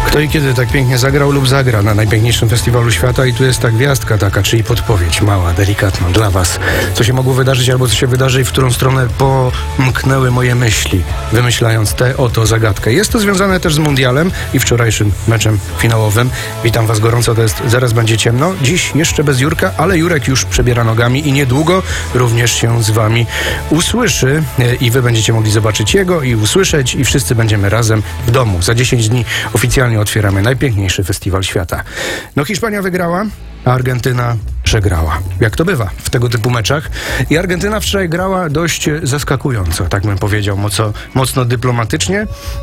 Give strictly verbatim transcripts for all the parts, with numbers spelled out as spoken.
Kto i kiedy tak pięknie zagrał lub zagra na najpiękniejszym festiwalu świata i tu jest ta gwiazdka taka, czyli podpowiedź mała, delikatna dla was. Co się mogło wydarzyć albo co się wydarzy i w którą stronę pomknęły moje myśli, wymyślając tę oto zagadkę. Jest to związane też z mundialem i wczorajszym meczem finałowym. Witam was gorąco, to jest Zaraz będzie ciemno. Dziś jeszcze bez Jurka, ale Jurek już przebiera nogami i niedługo również się z wami usłyszy i wy będziecie mogli zobaczyć jego i usłyszeć i wszyscy będziemy razem w domu. Za dziesięć dni oficjalnie otwieramy najpiękniejszy festiwal świata. No Hiszpania wygrała, a Argentyna przegrała. Jak to bywa w tego typu meczach. I Argentyna wczoraj grała dość zaskakująco, tak bym powiedział, mocno, mocno dyplomatycznie.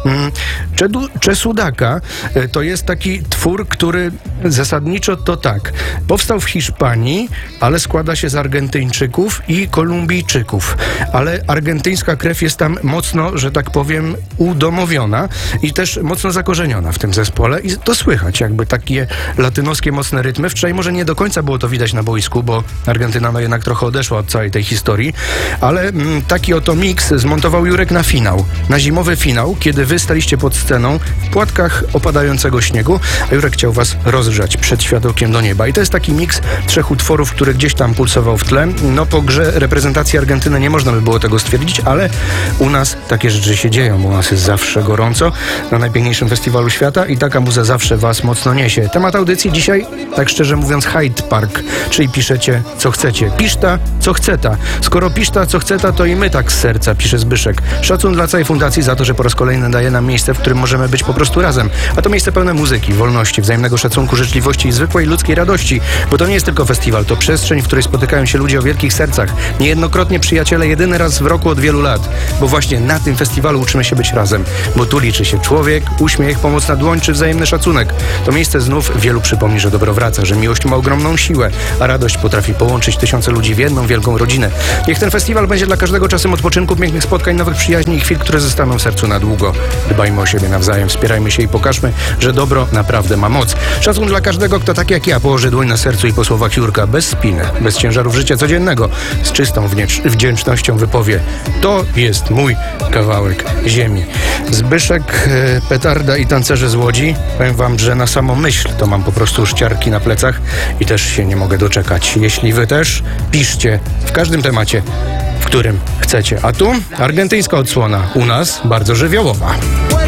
Czedu, Czesudaka to jest taki twór, który zasadniczo to tak, powstał w Hiszpanii, ale składa się z Argentyńczyków i Kolumbijczyków. Ale argentyńska krew jest tam mocno, że tak powiem, udomowiona i też mocno zakorzeniona w tym zespole. I to słychać, jakby takie latynoskie mocne rytmy. Wczoraj może nie do końca było to widać na boisku, bo Argentyna no jednak trochę odeszła od całej tej historii, ale mm, taki oto miks zmontował Jurek na finał, na zimowy finał, kiedy wy staliście pod sceną w płatkach opadającego śniegu, a Jurek chciał was rozgrzać przed światełkiem do nieba. I to jest taki miks trzech utworów, który gdzieś tam pulsował w tle. No po grze reprezentacji Argentyny nie można by było tego stwierdzić, ale u nas takie rzeczy się dzieją, u nas jest zawsze gorąco na najpiękniejszym festiwalu świata i taka muza zawsze was mocno niesie. Temat audycji dzisiaj, tak szczerze mówiąc, Hyde Park, czyli piszecie co chcecie. Piszta, co chceta. Skoro piszta, co chceta, to i my tak z serca, pisze Zbyszek. Szacun dla całej fundacji za to, że po raz kolejny daje nam miejsce, w którym możemy być po prostu razem. A to miejsce pełne muzyki, wolności, wzajemnego szacunku, życzliwości i zwykłej ludzkiej radości. Bo to nie jest tylko festiwal, to przestrzeń, w której spotykają się ludzie o wielkich sercach. Niejednokrotnie przyjaciele jedyny raz w roku od wielu lat. Bo właśnie na tym festiwalu uczymy się być razem. Bo tu liczy się człowiek, uśmiech, pomoc na dłoń czy wzajemny szacunek. To miejsce znów wielu przypomni, że dobro wraca, że miłość ma ogromną siłę, a radość potrafi połączyć tysiące ludzi w jedną wielką rodzinę. Niech ten festiwal będzie dla każdego czasem odpoczynku, pięknych spotkań, nowych przyjaźni i chwil, które zostaną w sercu na długo. Dbajmy o siebie nawzajem, wspierajmy się i pokażmy, że dobro naprawdę ma moc. Szacun dla każdego, kto tak jak ja położy dłoń na sercu i po słowach Jurka, bez spiny, bez ciężarów życia codziennego, z czystą wdzięcznością wypowie: to jest mój kawałek ziemi. Zbyszek, petarda i tancerze z Łodzi. Powiem wam, że na samą myśl to mam po prostu szciarki na plecach i też się nie mogę doczekać. Jeśli wy też, piszcie w każdym temacie, w którym chcecie. A tu argentyńska odsłona, u nas bardzo żywiołowa.